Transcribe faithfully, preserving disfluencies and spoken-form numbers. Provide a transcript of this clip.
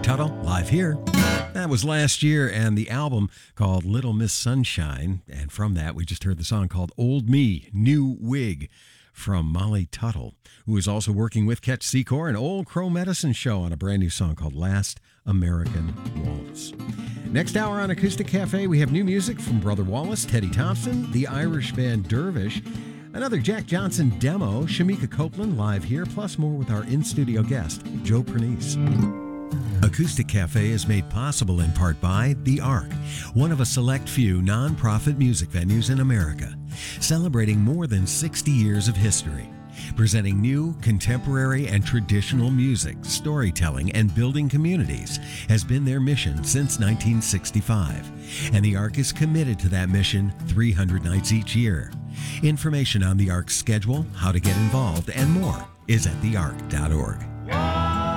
Tuttle, live here. That was last year, and the album called Little Miss Sunshine. And from that, we just heard the song called Old Me, New Wig from Molly Tuttle, who is also working with Catch Secor and Old Crow Medicine Show on a brand new song called Last American Waltz. Next hour on Acoustic Cafe, we have new music from Brother Wallace, Teddy Thompson, the Irish band Dervish, another Jack Johnson demo, Shamika Copeland live here, plus more with our in-studio guest, Joe Pernice. Acoustic Cafe is made possible in part by The Ark, one of a select few non-profit music venues in America, celebrating more than sixty years of history. Presenting new, contemporary, and traditional music, storytelling, and building communities has been their mission since nineteen sixty-five. And the Ark is committed to that mission three hundred nights each year. Information on the Ark's schedule, how to get involved, and more is at the ark dot org.